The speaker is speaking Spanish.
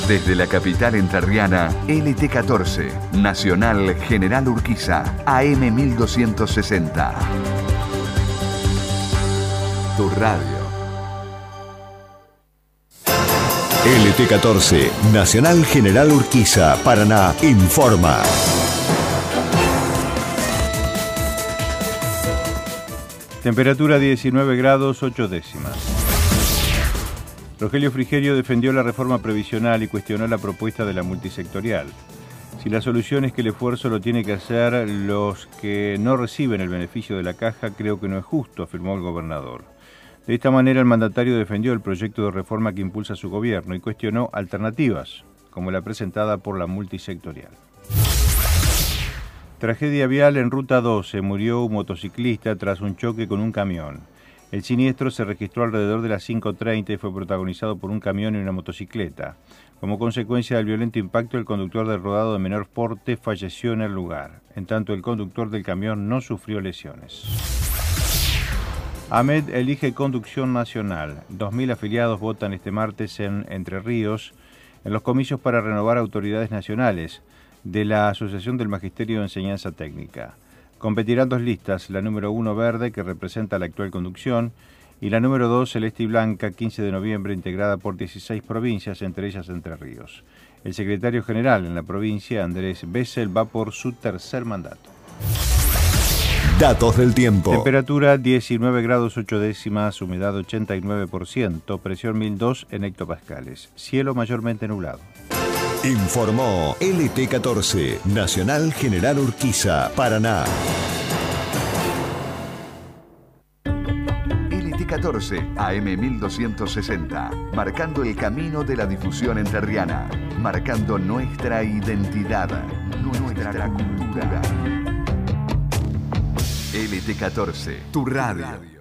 Desde la capital entrerriana, LT14, Nacional General Urquiza, AM 1260. Tu radio. LT14, Nacional General Urquiza, Paraná, informa. Temperatura 19 grados 8 décimas. Rogelio Frigerio defendió la reforma previsional y cuestionó la propuesta de la multisectorial. Si la solución es que el esfuerzo lo tiene que hacer los que no reciben el beneficio de la caja, creo que no es justo, afirmó el gobernador. De esta manera, el mandatario defendió el proyecto de reforma que impulsa su gobierno y cuestionó alternativas, como la presentada por la multisectorial. Tragedia vial en Ruta 12. Murió un motociclista tras un choque con un camión. El siniestro se registró alrededor de las 5:30 y fue protagonizado por un camión y una motocicleta. Como consecuencia del violento impacto, el conductor del rodado de menor porte falleció en el lugar. En tanto, el conductor del camión no sufrió lesiones. AMED elige conducción nacional. 2.000 afiliados votan este martes en Entre Ríos en los comicios para renovar autoridades nacionales de la Asociación del Magisterio de Enseñanza Técnica. Competirán dos listas, la número 1 verde, que representa la actual conducción, y la número 2 celeste y blanca, 15 de noviembre, integrada por 16 provincias, entre ellas Entre Ríos. El secretario general en la provincia, Andrés Bessel, va por su tercer mandato. Datos del tiempo. Temperatura 19 grados 8 décimas, humedad 89%, presión 1002 en hectopascales. Cielo mayormente nublado. Informó LT14, Nacional General Urquiza, Paraná. LT14, AM 1260, marcando el camino de la difusión entrerriana, marcando nuestra identidad, nuestra cultura. LT14, tu radio.